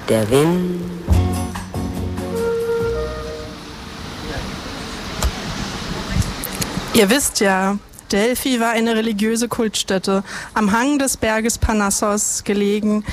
der Wind. Ihr wisst ja, Delphi war eine religiöse Kultstätte am Hang des Berges Parnassos gelegen,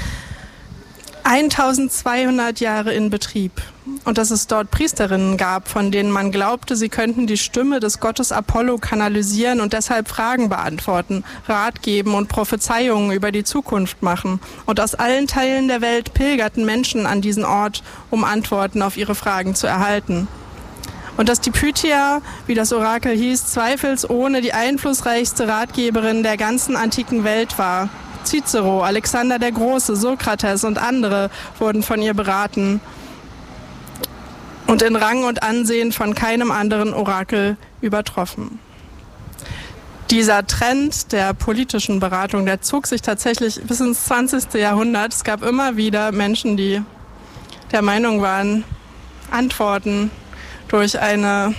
1200 Jahre in Betrieb. Und dass es dort Priesterinnen gab, von denen man glaubte, sie könnten die Stimme des Gottes Apollo kanalisieren und deshalb Fragen beantworten, Rat geben und Prophezeiungen über die Zukunft machen. Und aus allen Teilen der Welt pilgerten Menschen an diesen Ort, um Antworten auf ihre Fragen zu erhalten. Und dass die Pythia, wie das Orakel hieß, zweifelsohne die einflussreichste Ratgeberin der ganzen antiken Welt war. Cicero, Alexander der Große, Sokrates und andere wurden von ihr beraten und in Rang und Ansehen von keinem anderen Orakel übertroffen. Dieser Trend der politischen Beratung, der zog sich tatsächlich bis ins 20. Jahrhundert. Es gab immer wieder Menschen, die der Meinung waren, Antworten durch eine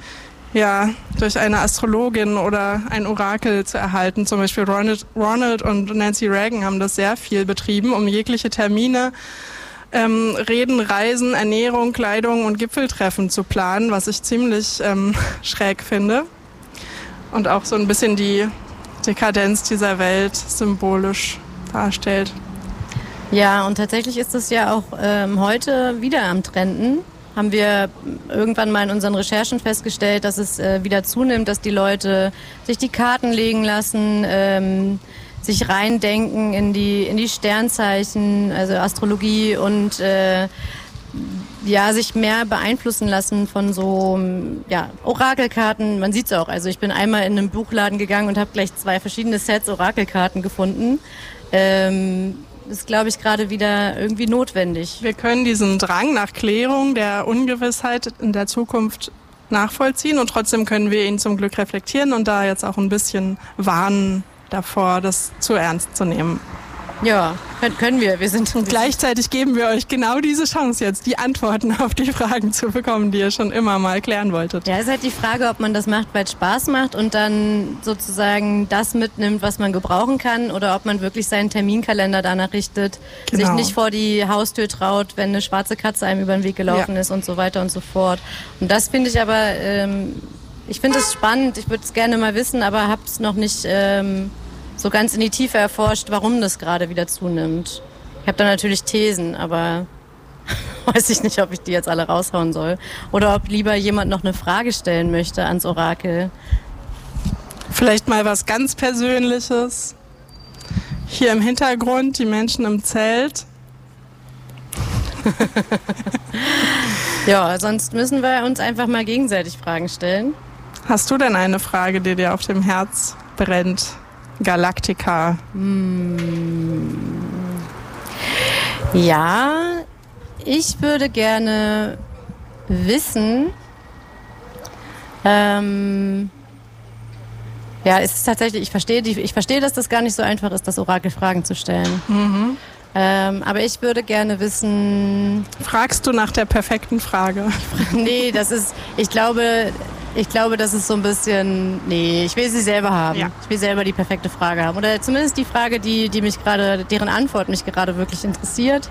Astrologin oder ein Orakel zu erhalten. Zum Beispiel Ronald und Nancy Reagan haben das sehr viel betrieben, um jegliche Termine, Reden, Reisen, Ernährung, Kleidung und Gipfeltreffen zu planen, was ich ziemlich schräg finde. Und auch so ein bisschen die Dekadenz dieser Welt symbolisch darstellt. Ja, und tatsächlich ist es ja auch heute wieder am Trenden. Haben wir irgendwann mal in unseren Recherchen festgestellt, dass es wieder zunimmt, dass die Leute sich die Karten legen lassen, sich reindenken in die Sternzeichen, also Astrologie und sich mehr beeinflussen lassen von so Orakelkarten. Man sieht's auch. Also ich bin einmal in einen Buchladen gegangen und habe gleich 2 verschiedene Sets Orakelkarten gefunden. Ist, glaube ich, gerade wieder irgendwie notwendig. Wir können diesen Drang nach Klärung der Ungewissheit in der Zukunft nachvollziehen und trotzdem können wir ihn zum Glück reflektieren und da jetzt auch ein bisschen warnen davor, das zu ernst zu nehmen. Ja, können wir. Und gleichzeitig geben wir euch genau diese Chance jetzt, die Antworten auf die Fragen zu bekommen, die ihr schon immer mal klären wolltet. Ja, ist halt die Frage, ob man das macht, weil es Spaß macht und dann sozusagen das mitnimmt, was man gebrauchen kann, oder ob man wirklich seinen Terminkalender danach richtet, sich nicht vor die Haustür traut, wenn eine schwarze Katze einem über den Weg gelaufen ist und so weiter und so fort. Und das finde ich aber, ich finde es spannend, ich würde es gerne mal wissen, aber habe es noch nicht so ganz in die Tiefe erforscht, warum das gerade wieder zunimmt. Ich habe da natürlich Thesen, aber weiß ich nicht, ob ich die jetzt alle raushauen soll. Oder ob lieber jemand noch eine Frage stellen möchte ans Orakel. Vielleicht mal was ganz Persönliches. Hier im Hintergrund die Menschen im Zelt. Ja, sonst müssen wir uns einfach mal gegenseitig Fragen stellen. Hast du denn eine Frage, die dir auf dem Herz brennt? Galactica. Ja, ich würde gerne wissen, es ist tatsächlich, ich verstehe, dass das gar nicht so einfach ist, das Orakelfragen zu stellen. Mhm. Aber ich würde gerne wissen... Fragst du nach der perfekten Frage? Nee, ich glaube, das ist so ein bisschen, ich will sie selber haben. Ja. Ich will selber die perfekte Frage haben. Oder zumindest die Frage, deren Antwort mich gerade wirklich interessiert.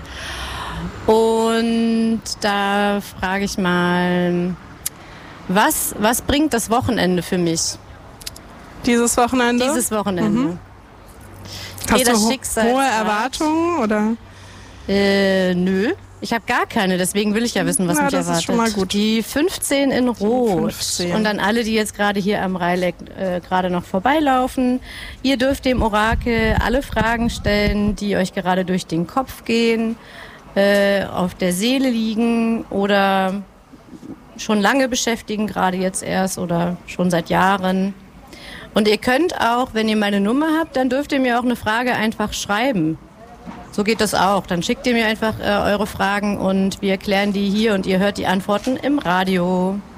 Und da frage ich mal, was bringt das Wochenende für mich? Dieses Wochenende? Dieses Wochenende. Mhm. Hast du hohe Erwartungen, oder? Nö. Ich habe gar keine, deswegen will ich ja wissen, was mich erwartet. Das ist schon mal gut. Die 15 in Rot. 15. Und an alle, die jetzt gerade hier am Rheileck gerade noch vorbeilaufen. Ihr dürft dem Orakel alle Fragen stellen, die euch gerade durch den Kopf gehen, auf der Seele liegen oder schon lange beschäftigen, gerade jetzt erst oder schon seit Jahren. Und ihr könnt auch, wenn ihr meine Nummer habt, dann dürft ihr mir auch eine Frage einfach schreiben. So geht das auch. Dann schickt ihr mir einfach eure Fragen und wir klären die hier und ihr hört die Antworten im Radio.